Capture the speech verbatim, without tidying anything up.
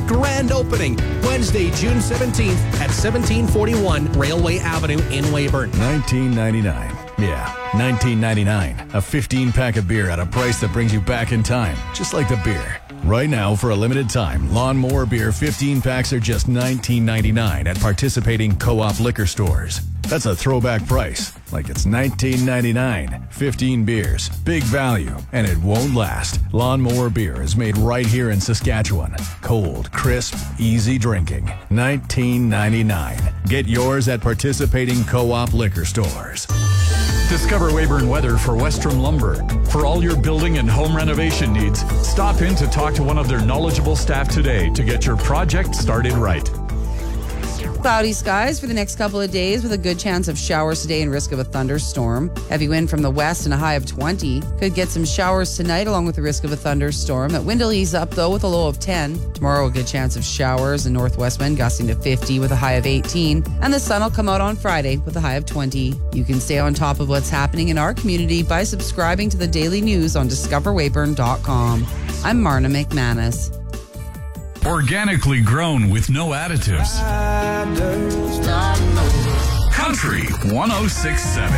Grand opening Wednesday, June seventeenth at seventeen forty-one Railway Avenue in Weyburn. nineteen ninety-nine. Yeah, nineteen ninety-nine. A fifteen-pack of beer at a price that brings you back in time, just like the beer. Right now, for a limited time, Lawnmower Beer fifteen packs are just nineteen ninety-nine at participating Co-op liquor stores. That's a throwback price, like it's nineteen ninety-nine. fifteen beers, big value, and it won't last. Lawnmower Beer is made right here in Saskatchewan. Cold, crisp, easy drinking. nineteen ninety-nine. Get yours at participating Co-op liquor stores. Discover Weyburn Weather for Westrom Lumber. For all your building and home renovation needs, stop in to talk to one of their knowledgeable staff today to get your project started right. Cloudy skies for the next couple of days with a good chance of showers today and risk of a thunderstorm. Heavy wind from the west and a high of twenty. Could get some showers tonight along with the risk of a thunderstorm. That wind will ease up though with a low of ten. Tomorrow a good chance of showers and northwest wind gusting to fifty with a high of eighteen. And the sun will come out on Friday with a high of twenty. You can stay on top of what's happening in our community by subscribing to the daily news on discover weyburn dot com. I'm Marna McManus. Organically grown with no additives. Country one oh six point seven.